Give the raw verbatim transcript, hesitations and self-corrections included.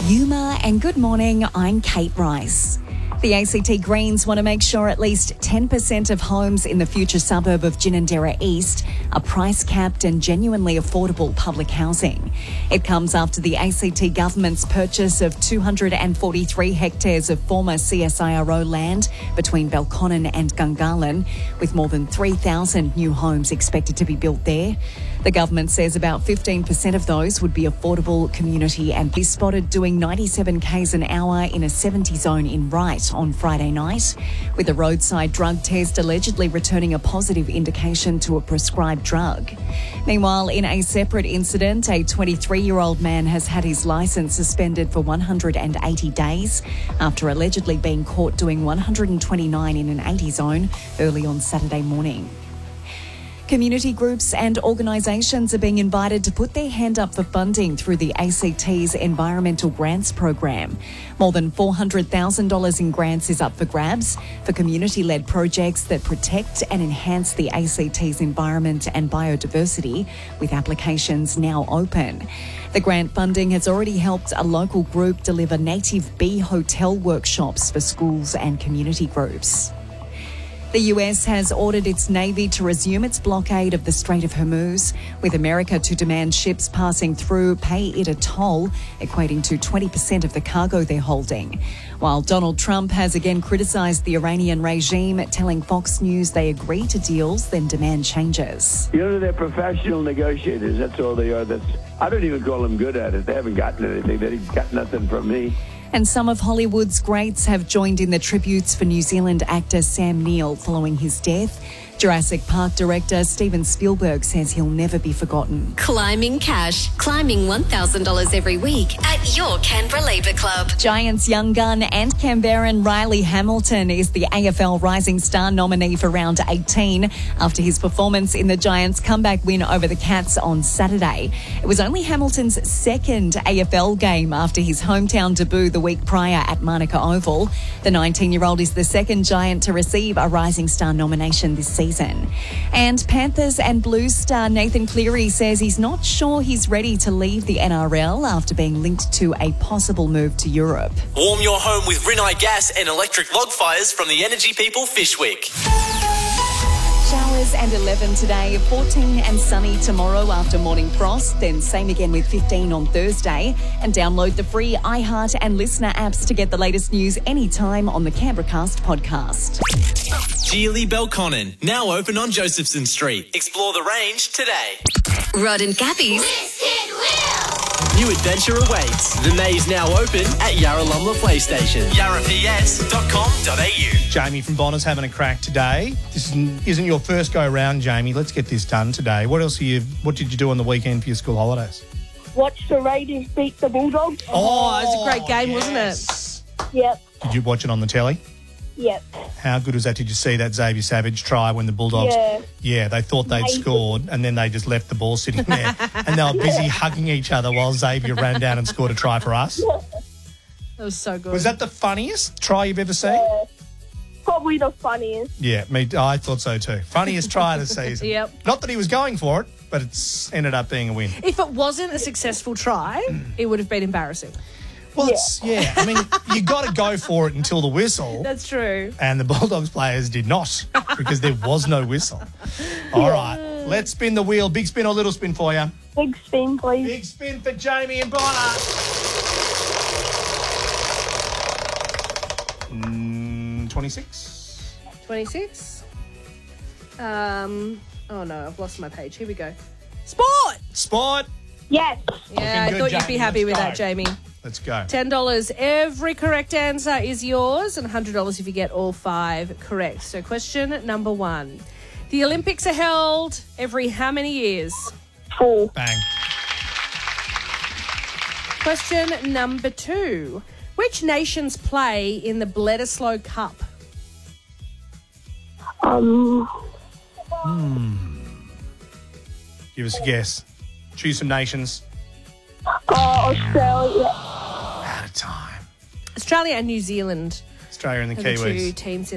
Yuma and good morning, I'm Kate Rice. The A C T Greens want to make sure at least ten percent of homes in the future suburb of Ginninderra East are price-capped and genuinely affordable public housing. It comes after the A C T government's purchase of two hundred forty-three hectares of former C S I R O land between Belconnen and Gungahlin, with more than three thousand new homes expected to be built there. The government says about fifteen percent of those would be affordable community and be spotted doing ninety-seven kays an hour in a seventy zone in Wright on Friday night, with a roadside drug test allegedly returning a positive indication to a prescribed drug. Meanwhile, in a separate incident, a twenty-three-year-old man has had his licence suspended for one hundred eighty days after allegedly being caught doing one hundred twenty-nine in an eighty zone early on Saturday morning. Community groups and organisations are being invited to put their hand up for funding through the A C T's Environmental Grants Program. More than four hundred thousand dollars in grants is up for grabs for community-led projects that protect and enhance the A C T's environment and biodiversity, with applications now open. The grant funding has already helped a local group deliver native bee hotel workshops for schools and community groups. The U S has ordered its Navy to resume its blockade of the Strait of Hormuz, with America to demand ships passing through pay it a toll, equating to twenty percent of the cargo they're holding. While Donald Trump has again criticised the Iranian regime, telling Fox News they agree to deals, then demand changes. You know, they're professional negotiators. That's all they are. That's I don't even call them good at it. They haven't gotten anything. They've got nothing from me. And some of Hollywood's greats have joined in the tributes for New Zealand actor Sam Neill following his death. Jurassic Park director Steven Spielberg says he'll never be forgotten. Climbing cash. Climbing one thousand dollars every week at your Canberra Labour Club. Giants young gun and Canberran Riley Hamilton is the A F L Rising Star nominee for round eighteen after his performance in the Giants' comeback win over the Cats on Saturday. It was only Hamilton's second A F L game after his hometown debut the week prior at Manuka Oval. The nineteen-year-old is the second Giant to receive a Rising Star nomination this season. And Panthers and Blues star Nathan Cleary says he's not sure he's ready to leave the N R L after being linked to a possible move to Europe. Warm your home with Rinnai gas and electric log fires from the Energy People Fish Week. Showers and eleven today, fourteen and sunny tomorrow after morning frost, then same again with fifteen on Thursday. And download the free iHeart and Listener apps to get the latest news anytime on the Canberracast podcast. Geely Belconnen, now open on Josephson Street. Explore the range today. Rod and Gabby's New adventure awaits. The maze now open at Yarralumla PlayStation. yarra p s dot com dot a u. Jamie from Bonner's having a crack today. This isn't, isn't your first go round, Jamie. Let's get this done today. What else are you? What did you do on the weekend for your school holidays? Watch the Raiders beat the Bulldogs. Oh, it was a great game, yes. wasn't it? Yep, Did you watch it on the telly? yep. How good was that? Did you see that Xavier Savage try when the Bulldogs... Yeah. Yeah, they thought they'd Amazing. scored and then they just left the ball sitting there and they were busy hugging each other while Xavier ran down and scored a try for us. That was so good. Was that the funniest try you've ever seen? Uh, probably the funniest. Yeah, me. I thought so too. Funniest try of the season. Yep. Not that he was going for it, but it's ended up being a win. If it wasn't a successful try, it would have been embarrassing. Well, it's, yeah. I mean, you got to go for it until the whistle. That's true. And the Bulldogs players did not because there was no whistle. All right, let's spin the wheel. Big spin or little spin for you? Big spin, please. Big spin for Jamie and Bonner. Mm, twenty-six. twenty-six. Um. Oh, no, I've lost my page. Here we go. Sport! Sport. Yes. Yeah, I good, thought you'd be Jamie. happy Let's with go. that, Jamie. Let's go. ten dollars. Every correct answer is yours, and one hundred dollars if you get all five correct. So question number one. The Olympics are held every how many years? Four. Bang. Question number two. Which nations play in the Bledisloe Cup? Um. Give us a guess. Choose some nations. Uh, Australia. Out of time. Australia and New Zealand Australia and the are the two Kiwis. teams in